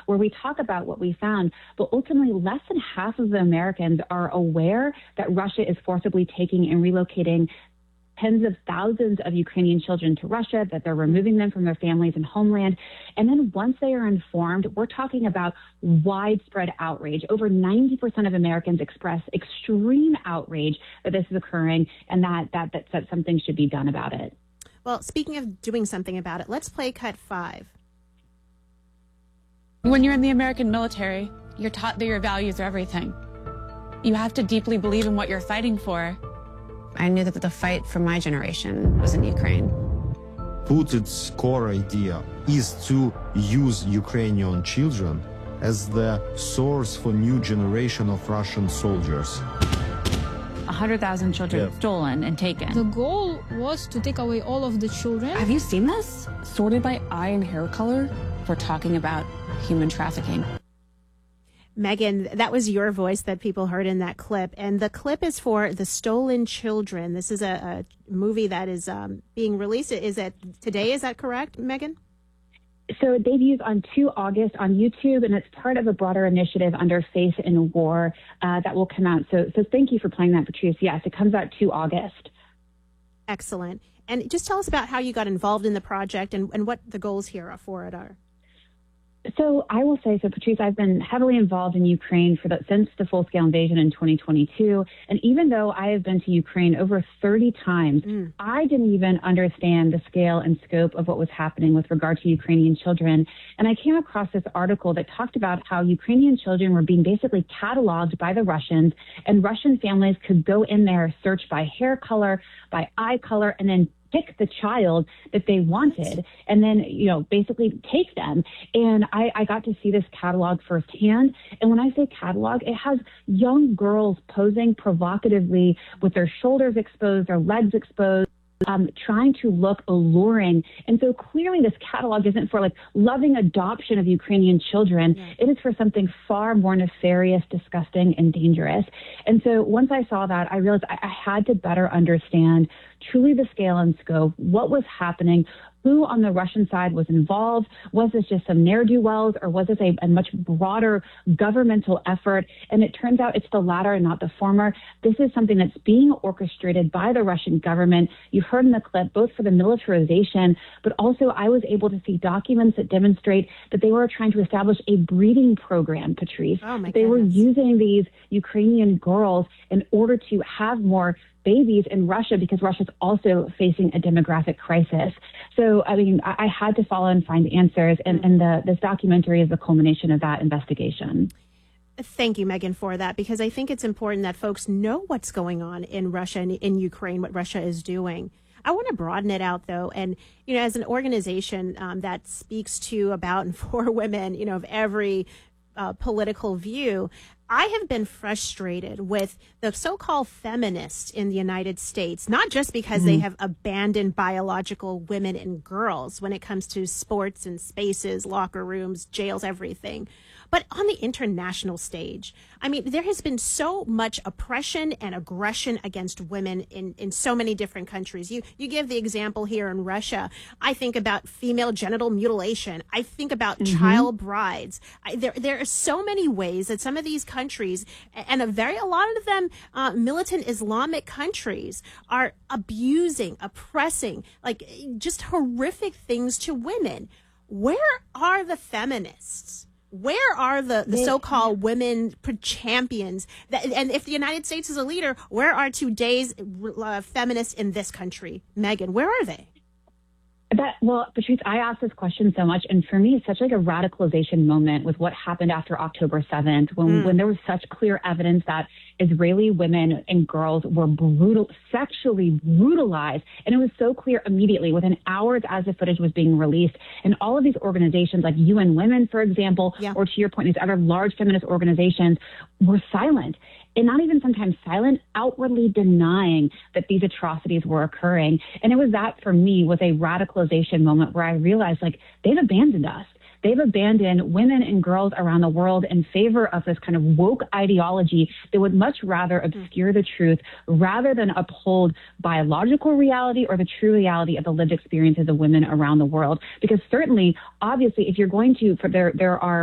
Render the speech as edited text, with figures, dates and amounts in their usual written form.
where we talk about what we found, but ultimately less than half of the Americans are aware that Russia is forcibly taking and relocating tens of thousands of Ukrainian children to Russia, that they're removing them from their families and homeland. And then once they are informed, we're talking about widespread outrage. Over 90% of Americans express extreme outrage that this is occurring and that something should be done about it. Well, speaking of doing something about it, let's play cut 5. When you're in the American military, you're taught that your values are everything. You have to deeply believe in what you're fighting for. I knew that the fight for my generation was in Ukraine. Putin's core idea is to use Ukrainian children as the source for new generation of Russian soldiers. 100,000 children stolen and taken. The goal was to take away all of the children. Have you seen this? Sorted by eye and hair color? We're talking about human trafficking. Megan, that was your voice that people heard in that clip. And the clip is for The Stolen Children. This is a movie that is being released. Is it today? Is that correct, Megan? So it debuts on 2 August on YouTube, and it's part of a broader initiative under Faith in War that will come out. So thank you for playing that, Patrice. Yes, it comes out 2 August. Excellent. And just tell us about how you got involved in the project and what the goals here for it are. So I will say, Patrice, I've been heavily involved in Ukraine since the full-scale invasion in 2022. And even though I have been to Ukraine over 30 times, I didn't even understand the scale and scope of what was happening with regard to Ukrainian children. And I came across this article that talked about how Ukrainian children were being basically cataloged by the Russians, and Russian families could go in there, search by hair color, by eye color, and then pick the child that they wanted and then, basically take them. And I got to see this catalog firsthand. And when I say catalog, it has young girls posing provocatively with their shoulders exposed, their legs exposed, trying to look alluring. And so clearly this catalog isn't for loving adoption of Ukrainian children. Yeah. It is for something far more nefarious, disgusting, and dangerous. And so once I saw that, I realized I had to better understand truly the scale and scope, what was happening, who on the Russian side was involved. Was this just some ne'er-do-wells, or was this a much broader governmental effort? And it turns out it's the latter and not the former. This is something that's being orchestrated by the Russian government. You heard in the clip, both for the militarization, but also I was able to see documents that demonstrate that they were trying to establish a breeding program, Patrice. Oh my They goodness. were using these Ukrainian girls in order to have more babies in Russia, because Russia's also facing a demographic crisis. So, I had to follow and find answers, and this documentary is the culmination of that investigation. Thank you, Megan, for that, because I think it's important that folks know what's going on in Russia and in Ukraine, what Russia is doing. I want to broaden it out, though. And, as an organization that speaks to, about, and for women, of every political view, I have been frustrated with the so-called feminists in the United States, not just because they have abandoned biological women and girls when it comes to sports and spaces, locker rooms, jails, everything, but on the international stage. There has been so much oppression and aggression against women in so many different countries. You give the example here in Russia. I think about female genital mutilation. I think about child brides. There are so many ways that some of these countries, and a lot of them militant Islamic countries, are abusing, oppressing, just horrific things to women. Where are the feminists? Where are the so-called women champions? And if the United States is a leader, where are today's feminists in this country? Megan, where are they? Patrice, I ask this question so much, and for me, it's such a radicalization moment with what happened after October 7th, when there was such clear evidence that Israeli women and girls were sexually brutalized, and it was so clear immediately, within hours as the footage was being released. And all of these organizations, like UN Women, for example, or to your point, these other large feminist organizations, were silent. And not even sometimes silent, outwardly denying that these atrocities were occurring. And it was that, for me, was a radicalization moment where I realized, they've abandoned us. They've abandoned women and girls around the world in favor of this kind of woke ideology that would much rather obscure the truth rather than uphold biological reality or the true reality of the lived experiences of women around the world. Because certainly, obviously, if you're going to, there are